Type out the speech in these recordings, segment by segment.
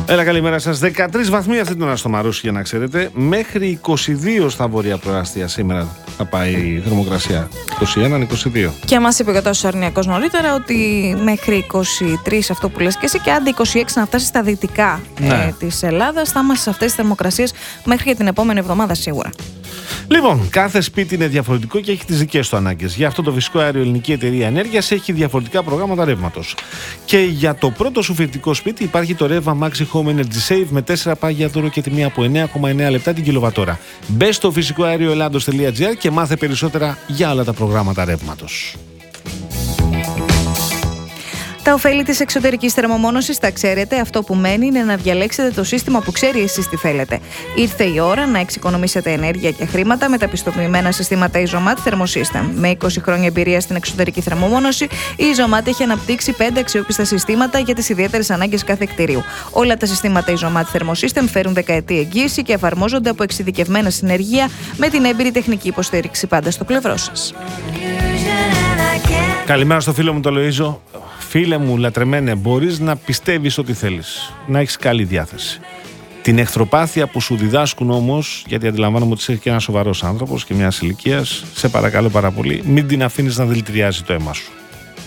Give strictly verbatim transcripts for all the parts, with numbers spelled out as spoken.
Έλα, καλημέρα σας. δεκατρείς βαθμοί αυτή την ώρα στο Μαρούσι, για να ξέρετε. Μέχρι είκοσι δύο στα βόρεια προάστια σήμερα θα πάει η θερμοκρασία. είκοσι ένα είκοσι δύο. Και μας είπε ο Τάσος Αρνιακός νωρίτερα ότι μέχρι είκοσι τρεις, αυτό που λες και εσύ, και άντε είκοσι έξι να φτάσει στα δυτικά ναι. ε, της Ελλάδας, θα είμαστε σε αυτές τις θερμοκρασίες μέχρι και την επόμενη εβδομάδα σίγουρα. Λοιπόν, κάθε σπίτι είναι διαφορετικό και έχει τις δικές του ανάγκες. Γι' αυτό το Φυσικό Αέριο Ελληνική Εταιρεία Ενέργειας έχει διαφορετικά προγράμματα ρεύματος. Και για το πρώτο σου φοιτητικό σπίτι υπάρχει το ρεύμα Maxi Home Energy Save με τέσσερα πάγια δώρο και τιμή από εννέα κόμμα εννέα λεπτά την κιλοβατόρα. Μπες στο φυσικό αέριο ελλάδος τελεία τζι άρ και μάθε περισσότερα για όλα τα προγράμματα ρεύματος. Τα ωφέλη της εξωτερικής θερμομόνωσης τα ξέρετε. Αυτό που μένει είναι να διαλέξετε το σύστημα που ξέρει εσείς τι θέλετε. Ήρθε η ώρα να εξοικονομήσετε ενέργεια και χρήματα με τα πιστοποιημένα συστήματα Isomat Thermosystem. Με είκοσι χρόνια εμπειρία στην εξωτερική θερμομόνωση, η Isomat έχει αναπτύξει πέντε αξιόπιστα συστήματα για τις ιδιαίτερες ανάγκες κάθε κτηρίου. Όλα τα συστήματα Isomat Thermosystem φέρουν δεκαετή εγγύηση και εφαρμόζονται από εξειδικευμένα συνεργεία με την έμπειρη τεχνική υποστήριξη πάντα στο πλευρό σας. Καλημέρα στο φίλο μου το Λοΐζο. Φίλε μου, λατρεμένε, μπορείς να πιστεύεις ό,τι θέλεις, να έχεις καλή διάθεση. Την εχθροπάθεια που σου διδάσκουν όμως, γιατί αντιλαμβάνομαι ότι είσαι και ένας σοβαρός άνθρωπος και μιας ηλικίας, σε παρακαλώ πάρα πολύ, μην την αφήνεις να δηλητηριάζει το αίμα σου.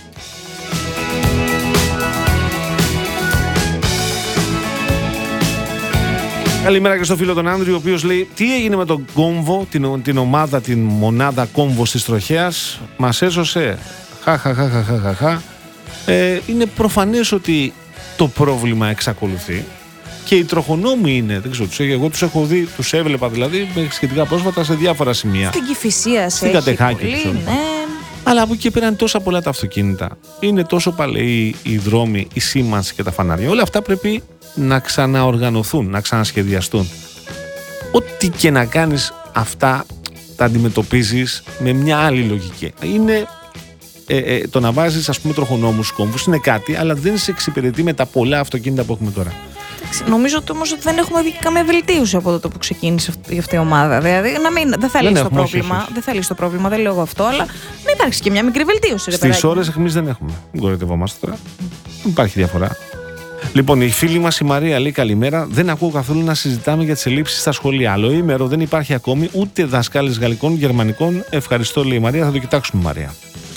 Καλημέρα και στο φίλο τον Άνδρη, ο οποίος λέει: τι έγινε με τον Κόμβο, την, την ομάδα, την μονάδα Κόμβο της Τροχέας, μας έσωσε. Χαχαχαχαχαχαχα. Ε, είναι προφανές ότι το πρόβλημα εξακολουθεί και οι τροχονόμοι είναι, δεν ξέρω, εγώ τους έχω δει, τους έβλεπα δηλαδή σχετικά πρόσφατα σε διάφορα σημεία. Στην Κηφισία, στην Κατεχάκη, πολύ, ναι. Αλλά από εκεί πέρα είναι τόσα πολλά τα αυτοκίνητα, είναι τόσο παλαιοί οι δρόμοι, η σήμανση και τα φανάρια. Όλα αυτά πρέπει να ξαναοργανωθούν, να ξανασχεδιαστούν. Ό,τι και να κάνεις, αυτά τα αντιμετωπίζεις με μια άλλη λογική. Είναι Ε, ε, το να βάζεις, ας πούμε, τροχονόμους κόμβους είναι κάτι, αλλά δεν σε εξυπηρετεί με τα πολλά αυτοκίνητα που έχουμε τώρα. Νομίζω όμως ότι δεν έχουμε δει καμία βελτίωση από τότε που ξεκίνησε αυτή, αυτή η ομάδα. Δηλαδή, να μην, δεν θα λύσει το πρόβλημα. Όχι, όχι. Δεν θα λύσει το πρόβλημα, δεν λέω εγώ αυτό, αλλά να υπάρξει και μια μικρή βελτίωση. Στις ώρες εμείς δεν έχουμε. Μην κοροϊδευόμαστε τώρα. Δεν υπάρχει διαφορά. Λοιπόν, η φίλη μας η Μαρία λέει: καλημέρα. Δεν ακούω καθόλου να συζητάμε για τις ελλείψεις στα σχολεία. Αλλοήμερο δεν υπάρχει ακόμη ούτε δασκάλες γαλλικών, γερμανικών. Ευχαριστώ, λέει η Μαρία. Θα το κοιτάξουμε, Μαρία.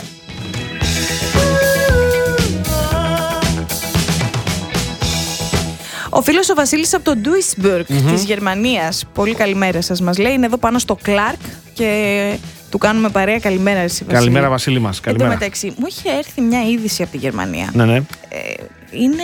Ο φίλος ο Βασίλης από το Duisburg mm-hmm. της Γερμανίας, πολύ καλημέρα σας, μας λέει, είναι εδώ πάνω στο Clark και του κάνουμε παρέα. Καλημέρα εσύ, Βασίλη. Καλημέρα, Βασίλη μας. Καλημέρα. Εν τω μεταξύ, μου είχε έρθει μια είδηση από τη Γερμανία. Ναι, ναι. Ε, είναι...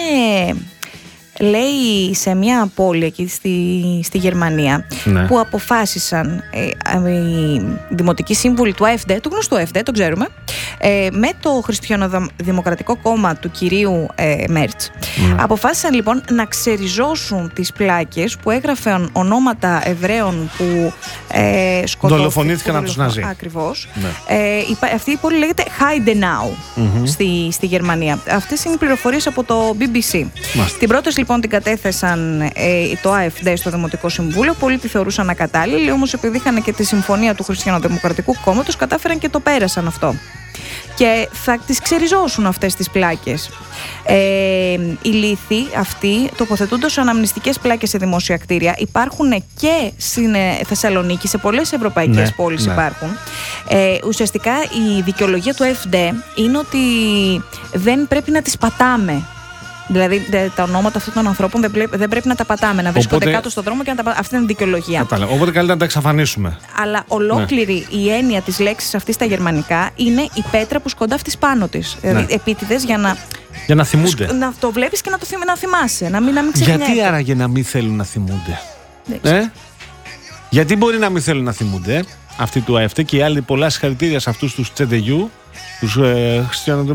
Λέει σε μια πόλη εκεί στη, στη Γερμανία, ναι, που αποφάσισαν ε, οι δημοτικοί σύμβουλοι του έι εφ ντι, του γνωστού έι εφ ντι, το ξέρουμε, ε, με το Χριστιανοδημοκρατικό Κόμμα του κυρίου ε, Μέρτς. Ναι. Αποφάσισαν λοιπόν να ξεριζώσουν τις πλάκες που έγραφαν ονόματα Εβραίων που ε, σκοτώθηκαν, δολοφονήθηκαν από τους Ναζί. Ακριβώς. Ναι. Ε, αυτή η πόλη λέγεται Heidenau mm-hmm. στη, στη Γερμανία. Αυτές είναι οι πληροφορίες από το μπι μπι σι. Μάλιστα. Την πρόταση λοιπόν την κατέθεσαν ε, το έι εφ ντι στο Δημοτικό Συμβούλιο. Πολλοί τη θεωρούσαν ακατάλληλη, όμως επειδή είχαν και τη συμφωνία του Χριστιανοδημοκρατικού Κόμματος, κατάφεραν και το πέρασαν αυτό. Και θα τις ξεριζώσουν αυτές τις πλάκες. Ε, οι λίθοι αυτοί τοποθετούνται ως αναμνηστικές πλάκες σε δημόσια κτίρια. Υπάρχουν και στην Θεσσαλονίκη, σε πολλές ευρωπαϊκές ναι, πόλεις ναι. υπάρχουν. Ε, ουσιαστικά η δικαιολογία του έι εφ ντι είναι ότι δεν πρέπει να τις πατάμε. Δηλαδή τα ονόματα αυτών των ανθρώπων δεν, πλέ, δεν πρέπει να τα πατάμε, να βρίσκονται Οπότε... κάτω στον δρόμο και να τα πατάμε. Αυτή είναι η δικαιολογία. Κατάλαβα. Οπότε καλύτερα να τα εξαφανίσουμε. Αλλά ολόκληρη ναι. η έννοια της λέξης αυτής στα γερμανικά είναι η πέτρα που σκοντάφτει πάνω της. Ναι. Δηλαδή επίτηδες για να. Για να θυμούνται. Να το βλέπεις και να το θυμ, να θυμάσαι. Να μην, να μην ξεχνιέται. Γιατί άραγε να μην θέλουν να θυμούνται. Ε? Γιατί μπορεί να μην θέλουν να θυμούνται. Ε? Αυτοί του έι εφ ντι και οι άλλοι, πολλά συγχαρητήρια σε αυτούς τους τσεντεγιού, τους ε, χριστιανοδημοκρατικούς.